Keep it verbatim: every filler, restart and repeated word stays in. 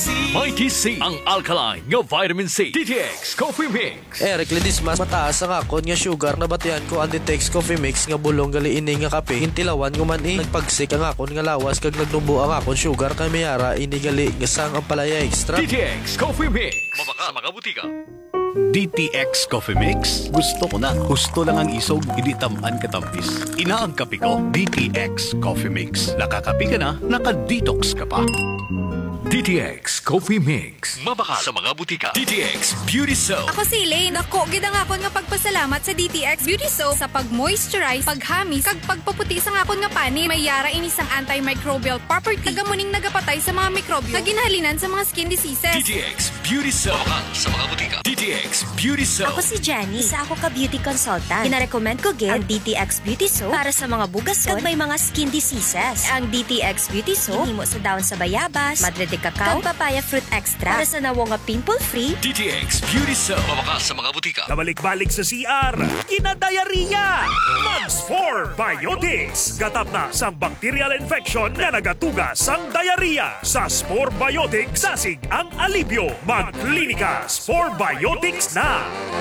C. Mighty C, ang alkaline nga vitamin C. D T X Coffee Mix. Eric Ledis mas mataas ang akon nga sugar na batian ko ang D T X Coffee Mix nga bulong gali ini nga kape. Hintilawan ko man i nagpagsik ang akon nga lawas kag nagdumbo ang akon sugar kay mayara ini gali nga sang ang palaya extra. D T X Coffee Mix. Mabaka sa mga butika. D T X Coffee Mix. Gusto ko na. Gusto lang ang isog, hindi tamaan katampis. Ina ang kape ko, D T X Coffee Mix. Nakakapi ka na, naka-detox ka pa. D T X Coffee Mix. Mabaka sa mga butika. D T X Beauty Soap. Ako si Elaine. Ako, gid ang akon nga pagpasalamat sa D T X Beauty Soap sa pag-moisturize, paghamis, kag pagpaputi sa akon nga pani. May yara ini sang antimicrobial property. Tagamuning nagapatay sa mga mikrobyo. Kaginhalinan sa mga skin diseases. D T X Beauty Soap. Mabaka sa mga butika. D T X Beauty Soap. Ako si Jenny. Isa ako ka beauty consultant. Gina-recommend ko gid ang D T X Beauty Soap para sa mga bugason kag may mga skin diseases. Ang D T X Beauty Soap himo sa daon sa bayabas, madre de cacao, kag papaya fruit extra para sa nawo nga pimple-free. D T X Beauty Soap. Mabaka sa mga butika. Kabalik-balik sa C R, kinadayariya! Mags four Biotics. Gatap na sang bacterial infection na nagatugas sang diarrhea. Sa Spore Biotics, sasig ang alibyo. Mag-klinika Spore Biotics na!